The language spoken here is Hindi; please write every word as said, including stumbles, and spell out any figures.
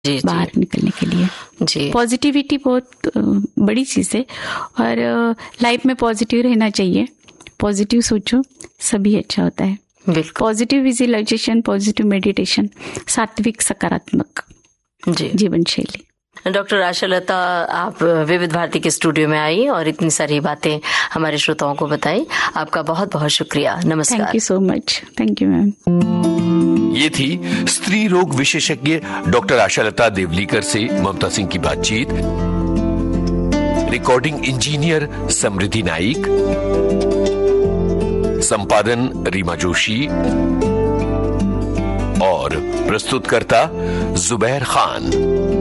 जी, बाहर जी. निकलने के लिए. जी. पॉजिटिविटी बहुत बड़ी चीज है और लाइफ में पॉजिटिव रहना चाहिए. पॉजिटिव सोचो, सभी अच्छा होता है. बिल्कुल. पॉजिटिव विजुअलाइजेशन, पॉजिटिव मेडिटेशन, सात्विक सकारात्मक जी जीवन शैली. डॉक्टर आशालता, आप विविध भारती के स्टूडियो में आई और इतनी सारी बातें हमारे श्रोताओं को बताई. आपका बहुत बहुत शुक्रिया. नमस्कार. Thank you so much. Thank you ma'am. ये थी स्त्री रोग विशेषज्ञ डॉक्टर आशालता देवलीकर से ममता सिंह की बातचीत. रिकॉर्डिंग इंजीनियर समृद्धि नाइक, संपादन रीमा जोशी और प्रस्तुतकर्ता जुबैर खान.